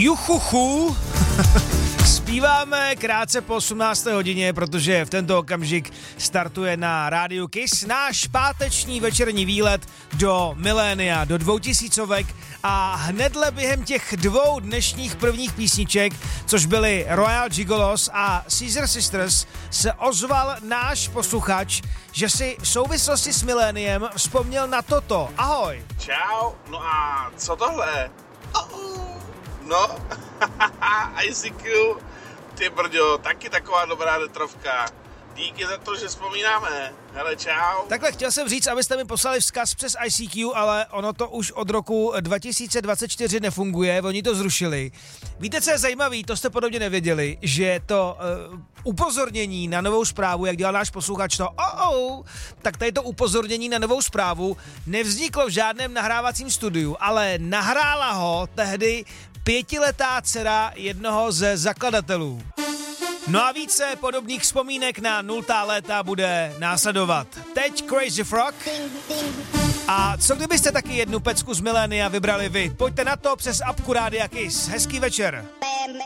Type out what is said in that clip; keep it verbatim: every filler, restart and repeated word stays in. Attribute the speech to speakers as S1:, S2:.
S1: Juchuchu. Zpíváme krátce po osmnácté hodině, protože v tento okamžik startuje na rádiu Kiss náš páteční večerní výlet do milénia, do dvoutisícovek a hnedle během těch dvou dnešních prvních písniček, což byly Royal Gigolos a Caesar Sisters, se ozval náš posluchač, že si v souvislosti s miléniem vzpomněl na toto. Ahoj.
S2: Čau, no a co tohle? Oh, no, I C Q, ty brďo, taky taková dobrá retrovka. Díky za to, že vzpomínáme. Hele, čau.
S1: Takhle chtěl jsem říct, abyste mi poslali vzkaz přes I C Q, ale ono to už od roku dva tisíce dvacet čtyři nefunguje, oni to zrušili. Víte, co je zajímavý, to jste podobně nevěděli, že to uh, upozornění na novou zprávu, jak dělal náš posluchač, to oh, oh, tak tady to upozornění na novou zprávu nevzniklo v žádném nahrávacím studiu, ale nahrála ho tehdy pětiletá dcera jednoho ze zakladatelů. No a více podobných vzpomínek na nultá léta bude následovat. Teď Crazy Frog. A co kdybyste taky jednu pecku z milénia vybrali vy? Pojďte na to přes apku Rádia Kiss. Hezký večer.